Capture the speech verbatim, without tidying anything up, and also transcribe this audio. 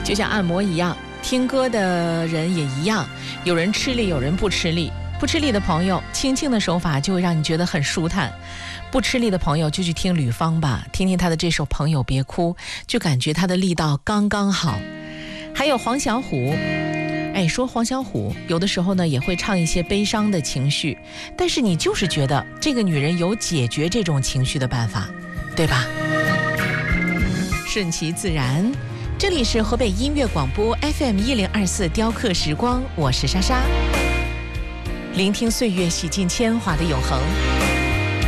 就像按摩一样，听歌的人也一样，有人吃力，有人不吃力。不吃力的朋友，轻轻的手法就会让你觉得很舒坦；不吃力的朋友就去听吕方吧，听听他的这首《朋友别哭》，就感觉他的力道刚刚好。还有黄小琥，哎，说黄小琥有的时候呢也会唱一些悲伤的情绪，但是你就是觉得这个女人有解决这种情绪的办法，对吧？顺其自然。这里是河北音乐广播 F M 一零二四雕刻时光，我是莎莎，聆听岁月洗尽铅华的永恒。